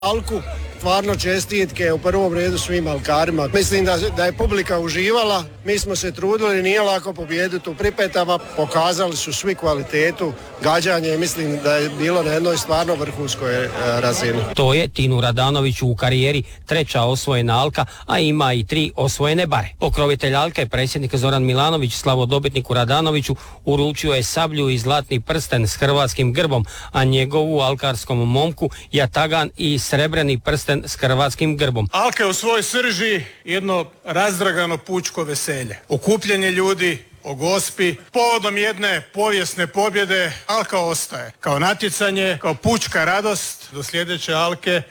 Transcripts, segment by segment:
Alku. Stvarno čestitke u prvom redu svim alkarima. Mislim da je publika uživala, mi smo se trudili, nije lako pobijediti u Pripetama, pokazali su svi kvalitetu, gađanje, mislim da je bilo na jednoj stvarno vrhunskoj razini. To je Tinu Radanoviću u karijeri treća osvojena Alka, a ima i 3 osvojene bare. Pokrovitelj Alke, predsjednik Zoran Milanović, slavodobitniku Radanoviću uručio je sablju i zlatni prsten s hrvatskim grbom, a njegovu alkarskom momku jatagan i srebreni prsten s hrvatskim grbom. Alka je u svojoj srži jedno razdragano pučko veselje. Okupljanje ljudi o Gospi, povodom jedne povijesne pobjede, Alka ostaje kao natjecanje, kao pučka radost do sljedeće Alke.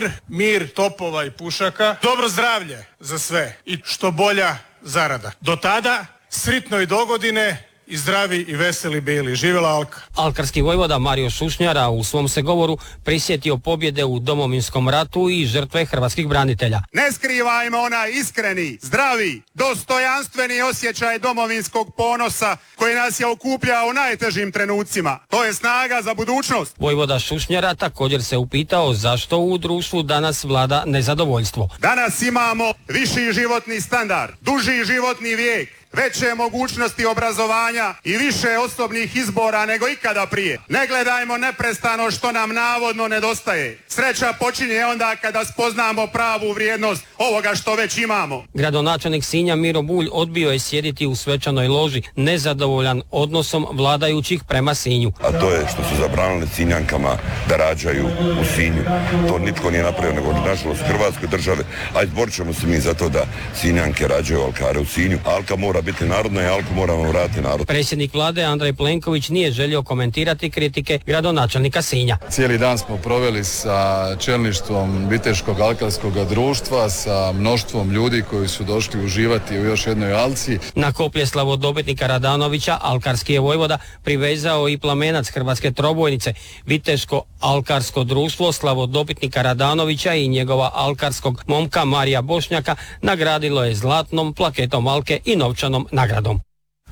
Mir topova i pušaka, dobro zdravlje za sve i što bolja zarada. Do tada, sritno i dogodine i zdravi i veseli bili. Živjela Alka. Alkarski vojvoda Mario Šušnjara u svom se govoru prisjetio pobjede u Domovinskom ratu i žrtve hrvatskih branitelja. Ne skrivajmo onaj iskreni, zdravi, dostojanstveni osjećaj domovinskog ponosa koji nas je okupljao u najtežim trenucima. To je snaga za budućnost. Vojvoda Šušnjara također se upitao zašto u društvu danas vlada nezadovoljstvo. Danas imamo viši životni standard, duži životni vijek, veće mogućnosti obrazovanja i više osobnih izbora nego ikada prije. Ne gledajmo neprestano što nam navodno nedostaje. Sreća počinje onda kada spoznamo pravu vrijednost ovoga što već imamo. Gradonačelnik Sinja Miro Bulj odbio je sjediti u svečanoj loži, nezadovoljan odnosom vladajućih prema Sinju. A to je što su zabranili Sinjankama da rađaju u Sinju. To nitko nije napravio, nego nažalost Hrvatskoj države. A izborit ćemo se mi za to da Sinjanke rađaju alkare u Sinju. Alka mora biti narodna i Alku moramo vratiti narod. Predsjednik vlade Andrej Plenković nije želio komentirati kritike gradonačelnika Sinja. Cijeli dan smo proveli sa čelništvom Viteškog alkarskog društva, sa mnoštvom ljudi koji su došli uživati u još jednoj Alci. Na koplje slavodobitnika Radanovića alkarski je vojvoda privezao i plamenac hrvatske trobojnice. Viteško alkarsko društvo slavodobitnika Radanovića i njegova alkarskog momka Marija Bošnjaka nagradilo je zlatnom plaketom Alke i novčanom nagradom.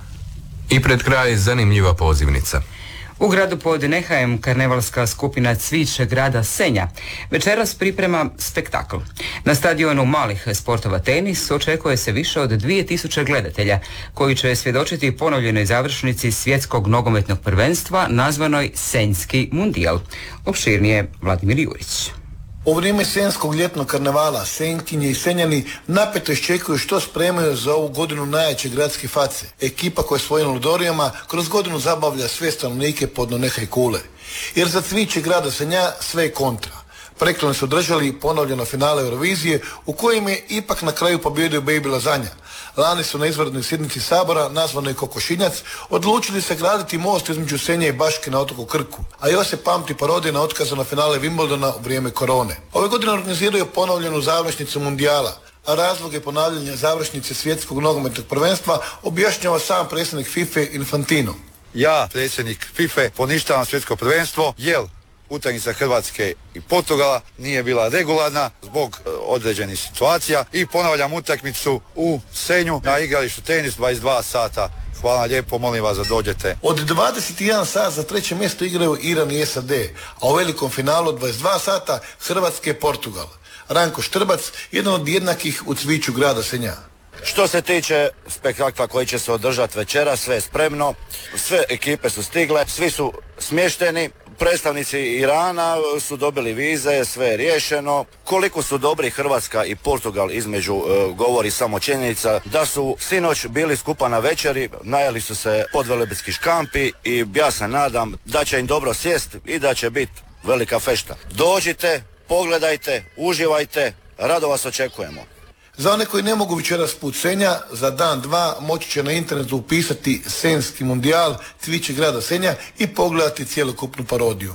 I pred kraj zanimljiva pozivnica. U gradu pod Nehajem karnevalska skupina Cvić grada Senja večeras priprema spektakl. Na stadionu malih sportova tenis očekuje se više od 2000 gledatelja koji će svjedočiti ponovljenoj završnici svjetskog nogometnog prvenstva nazvanoj Senjski mundijal. Opširnije Vladimir Jurić. U vrijeme senjskog ljetnog karnevala Senjkinje i Senjani napeto iščekuju što spremaju za ovu godinu najjače gradske face. Ekipa koja svojim ludorijama kroz godinu zabavlja sve stanovnike podno Nehaj kule. Jer za Cviće grada Senja sve je kontra. Prekloni su održali ponovljeno finale Eurovizije u kojem je ipak na kraju pobjedio Baby Lazanja. Lani su na izvanrednoj sjednici Sabora, nazvanoj Kokošinjac, odlučili se graditi most između Senje i Baške na otoku Krku, a još se pamti parodija na otkazano finale Wimbledona u vrijeme korone. Ove godine organiziraju ponovljenu završnicu mundijala, a razloge ponavljanja završnice svjetskog nogometnog prvenstva objašnjava sam predsjednik FIFA Infantino. Ja, predsjednik FIFA, poništavam svjetsko prvenstvo, jer utakmica Hrvatske i Portugala nije bila regularna zbog određenih situacija i ponavljam utakmicu u Senju na igralištu tenis 22 sata. Hvala lijepo, molim vas da dođete. Od 21 sat za treće mjesto igraju Iran i SAD, a u velikom finalu 22 sata Hrvatske i Portugal. Ranko Štrbac, jedan od jednakih u Cviću grada Senja. Što se tiče spektakla koji će se održati večera, sve je spremno, sve ekipe su stigle, svi su smješteni. Predstavnici Irana su dobili vize, sve je riješeno. Koliko su dobri Hrvatska i Portugal između govori samo činjenica da su sinoć bili skupa na večeri, najeli su se podvelebitski škampi i ja se nadam da će im dobro sjest i da će biti velika fešta. Dođite, pogledajte, uživajte, rado vas očekujemo. Za one koji ne mogu večeras put Senja, za dan dva moći će na internetu upisati Senjski mundijal Cviće grada Senja i pogledati cjelokupnu parodiju.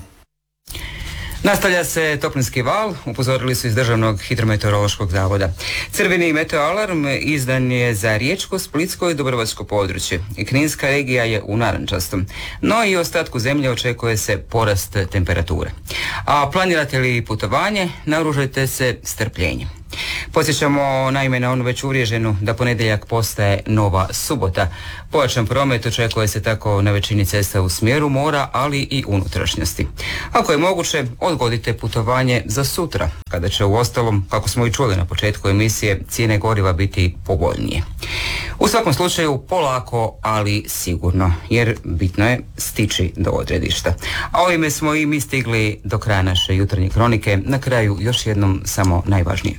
Nastavlja se toplinski val, upozorili su iz Državnog hidrometeorološkog zavoda. Crveni meteoalarm izdan je za Riječko, Splitsko i Dubrovačko područje. Kninska regija je u narančastom, no i ostatku zemlje očekuje se porast temperature. A planirate li putovanje, naoružajte se strpljenjem. Podsjećamo naime na onu već uvriježenu da ponedjeljak postaje nova subota. Pojačan promet očekuje se tako na većini cesta u smjeru mora, ali i unutrašnjosti. Ako je moguće, odgodite putovanje za sutra, kada će uostalom, kako smo i čuli na početku emisije, cijene goriva biti povoljnije. U svakom slučaju polako, ali sigurno, jer bitno je stići do odredišta. A ovime smo i mi stigli do kraja naše jutarnje kronike. Na kraju još jednom samo najvažnije.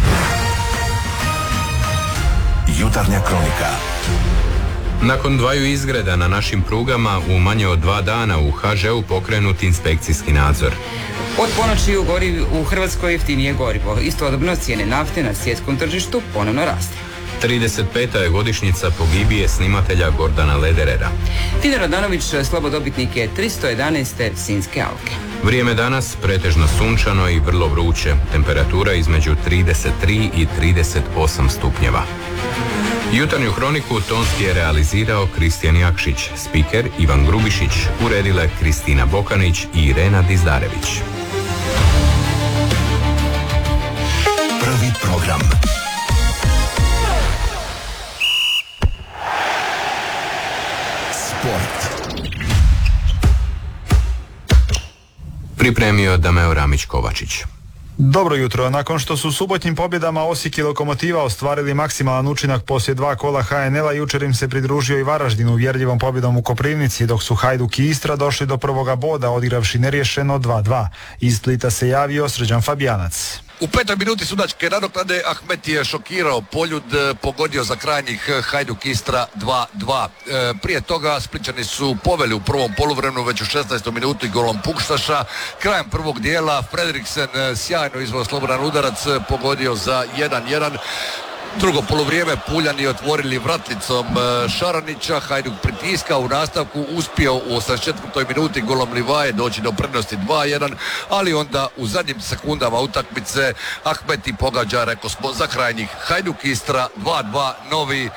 Jutarnja kronika. Nakon dvaju izgreda na našim prugama u manje od 2 dana u HŽ-u pokrenut inspekcijski nadzor. Od ponoći u Hrvatskoj jeftinije gorivo. Istodobno cijene nafte na svjetskom tržištu ponovno raste. 35. je godišnjica pogibije snimatelja Gordana Lederera. Tine Radanović slobodobitnik je 311. Sinjske alke. Vrijeme danas pretežno sunčano i vrlo vruće. Temperatura između 33 i 38 stupnjeva. Jutarnju kroniku tonski je realizirao Kristijan Jakšić, spiker Ivan Grubišić, uredile Kristina Bokanić i Irena Dizdarević. Prvi program. Sport. Pripremio Dameo Ramić-Kovačić. Dobro jutro. Nakon što su subotnjim pobjedama Osijek i Lokomotiva ostvarili maksimalan učinak poslije 2 kola HNL-a, jučer im se pridružio i Varaždin uvjerljivom pobjedom u Koprivnici, dok su Hajduk i Istra došli do prvoga boda, odigravši neriješeno 2-2. Iz Splita se javio Srđan Fabijanac. U 5. minuti sudačke nadoknade Ahmet je šokirao Poljud, pogodio za krajnjih Hajduk Istra 2-2. Prije toga Splićani su poveli u prvom poluvremenu već u 16. minutu i golom Pukštaša. Krajem prvog dijela Fredriksen sjajno izveo slobodan udarac, pogodio za 1-1. Drugo poluvrijeme Puljani otvorili vratlicom Šaranića, Hajduk pritiskao u nastavku, uspio u 84. minuti golom Livaje doći do prednosti 2-1, ali onda u zadnjim sekundama utakmice Ahmeti pogađa, rekao smo, za krajnjih. Hajduk Istra 2-2, novi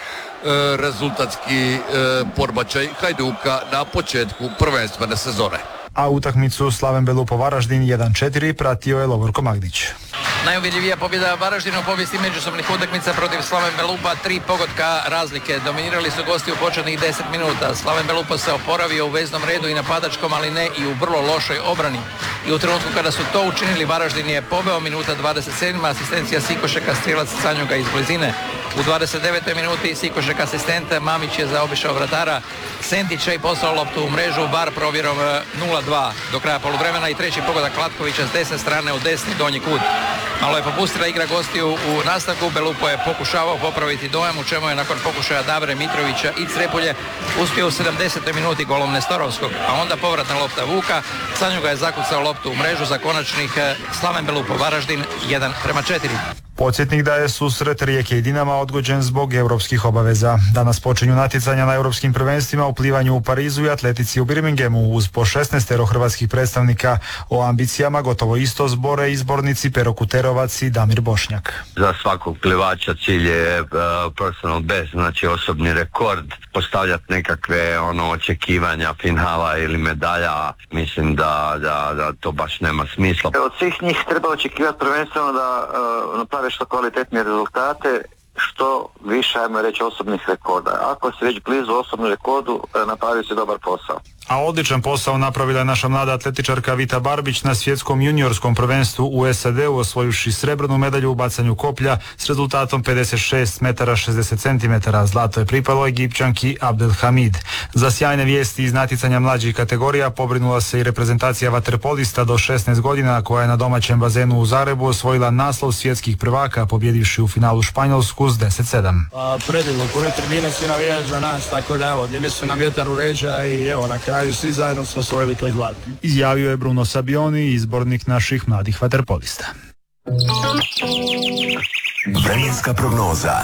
rezultatski podbačaj Hajduka na početku prvenstvene sezone. A utakmicu Slaven Belupo Varaždin 1-4 pratio je Lovorko Magdić. Najuvjerljivija pobjeda Varaždina u povijesti međusobnih utakmica protiv Slaven Belupa, 3 pogotka razlike. Dominirali su gosti u početnih 10 minuta. Slaven Belupo se oporavio u veznom redu i napadačkom, ali ne i u vrlo lošoj obrani. I u trenutku kada su to učinili, Varaždin je poveo, minuta 27. asistencija Sikošeka, strijelac Canjuga iz blizine. U 29. minuti Sikošek asistent, Mamić je zaobišao vratara Sentića i poslao loptu u mrežu, VAR provjerom 0-2 do kraja poluvremena i treći pogodak Latkovića s desne strane u desni donji kut. Malo je popustila igra gostiju u nastavku, Belupo je pokušavao popraviti dojam, u čemu je nakon pokušaja Davre Mitrovića i Crepulje uspio u 70. minuti golom Nestorovskog, a onda povratna lopta Vuka, Canjuga je zakucao loptu u mrežu za konačnih Slaven Belupo Varaždin 1-4. Podsjetnik da je susret Rijeke i Dinama odgođen zbog europskih obaveza. Danas počinju natjecanja na europskim prvenstvima u plivanju u Parizu i atletici u Birminghamu uz po 16 hrvatskih predstavnika. O ambicijama gotovo isto zbore izbornici Pero Kuterovac i Damir Bošnjak. Za svakog plivača cilj je personal best, znači osobni rekord, postavljati nekakve očekivanja finala ili medalja. Mislim da to baš nema smisla. Od svih njih treba očekivati prvenstveno da naprave što kvalitetnije rezultate, što više, ajmo reći, osobnih rekorda. Ako se već blizu osobnom rekordu, napravi se dobar posao. A odličan posao napravila je naša mlada atletičarka Vita Barbić na svjetskom juniorskom prvenstvu u SAD-u, osvojivši srebrnu medalju u bacanju koplja s rezultatom 56 metara 60 cm. Zlato je pripalo Egipćanki Abdelhamid. Za sjajne vijesti iz natjecanja mlađih kategorija pobrinula se i reprezentacija vaterpolista do 16 godina koja je na domaćem bazenu u Zagrebu osvojila naslov svjetskih prvaka, pobjedivši u finalu Španjolsku s 10-7. Predivno, puno tribine svi navijaju za nas, tako da evo, gdje su nam vjetar u ređa i evo, na kraju svi zajedno smo osvojili taj zlat. Izjavio je Bruno Sabioni, izbornik naših mladih vaterpolista. Vremenska prognoza.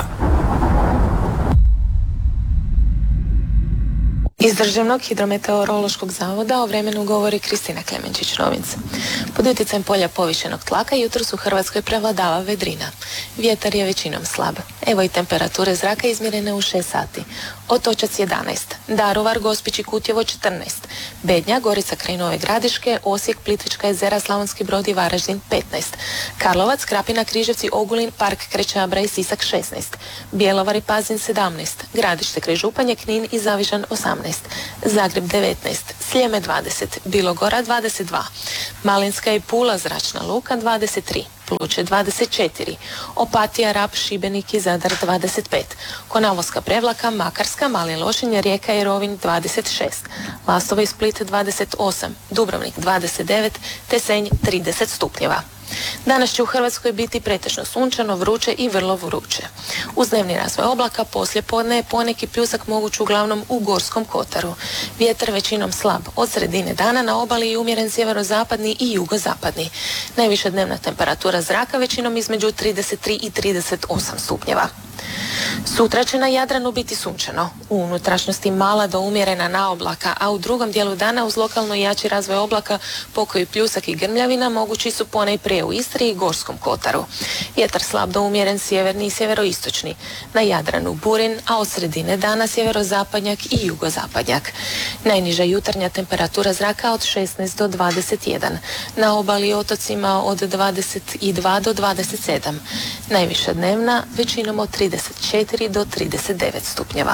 Iz Državnog hidrometeorološkog zavoda o vremenu govori Kristina Klemenčić-Novinc. Pod utjecajem polja povišenog tlaka jutros u Hrvatskoj prevladava vedrina. Vjetar je većinom slab. Evo i temperature zraka izmjerene u 6 sati. Otočac 11, Daruvar, Gospić i Kutjevo 14, Bednja, Gorica kraj Nove Gradiške, Osijek, Plitvička jezera, Slavonski Brod i Varaždin 15, Karlovac, Krapina, Križevci, Ogulin, Park Krećabra i Sisak 16, Bjelovar i Pazin 17, Gradište kraj Županje, Knin i Zavižan 18, Zagreb 19, Sljeme 20, Bilogora 22, Malinska i Pula zračna luka 23, Ploče 24, Opatija, Rab, Šibenik i Zadar 25, Konavoska, Prevlaka, Makarska, Mali Lošinj, Rijeka i Rovinj 26, Lastovo i Split 28, Dubrovnik 29 te Senj 30 stupnjeva. Danas će u Hrvatskoj biti pretežno sunčano, vruće i vrlo vruće. Uz dnevni razvoj oblaka poslijepodne je poneki pljusak moguć uglavnom u Gorskom kotaru. Vjetar većinom slab, od sredine dana na obali i umjeren sjeverozapadni i jugozapadni. Najviša dnevna temperatura zraka većinom između 33 i 38 stupnjeva. Sutra će na Jadranu biti sunčano, u unutrašnjosti mala do umjerena naoblaka, a u drugom dijelu dana uz lokalno jači razvoj oblaka, pokoji pljusak i grmljavina mogući su ponajprije u Istri i Gorskom kotaru. Vjetar slab do umjeren sjeverni i sjeveroistočni. Na Jadranu burin, a od sredine dana sjeverozapadnjak i jugozapadnjak. Najniža jutarnja temperatura zraka od 16 do 21. Na obali i otocima od 22 do 27. Najviša dnevna većinom od 34 do 39 stupnjeva.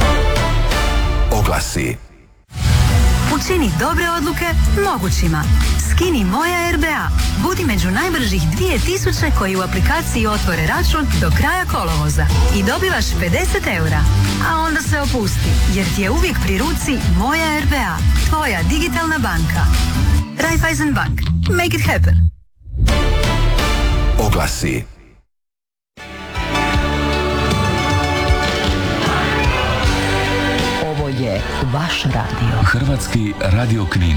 Oglasi. Učini dobre odluke mogućima. Skini Moja RBA. Budi među najbržih 2000 koji u aplikaciji otvore račun do kraja kolovoza. I dobivaš 50 eura. A onda se opusti, jer ti je uvijek pri ruci Moja RBA. Tvoja digitalna banka. Raiffeisen Bank. Make it happen. Oglasi. Ovo je vaš radio. Hrvatski radio Knin.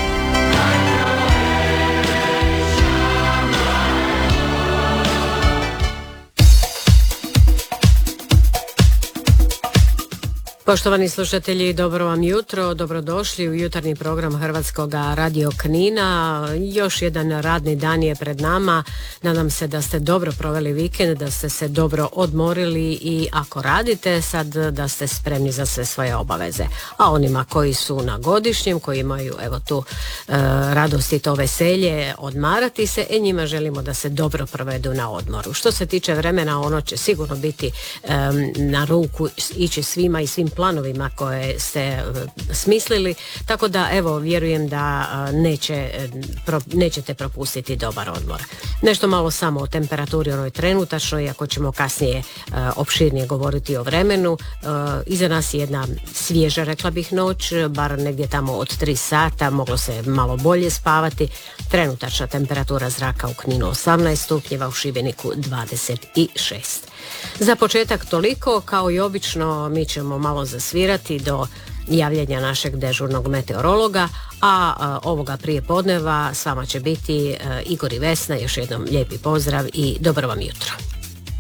Poštovani slušatelji, dobro vam jutro, dobrodošli u jutarnji program Hrvatskog radio Knina. Još jedan radni dan je pred nama. Nadam se da ste dobro proveli vikend, da ste se dobro odmorili i ako radite sad da ste spremni za sve svoje obaveze. A onima koji su na godišnjem, koji imaju evo tu radost i to veselje odmarati se, njima želimo da se dobro provedu na odmoru. Što se tiče vremena, ono će sigurno biti na ruku ići svima i svim planovima koje ste smislili, tako da evo vjerujem da nećete propustiti dobar odmor. Nešto malo samo o temperaturi onoj trenutačnoj, ako ćemo kasnije opširnije govoriti o vremenu. Iza nas je jedna svježa, rekla bih, noć, bar negdje tamo od 3 sata, moglo se malo bolje spavati. Trenutačna temperatura zraka u Kninu 18 stupnjeva, u Šibeniku 26. Za početak toliko, kao i obično mi ćemo malo zasvirati do javljanja našeg dežurnog meteorologa, a ovoga prije podneva s vama će biti Igor i Vesna. Još jednom lijepi pozdrav i dobro vam jutro.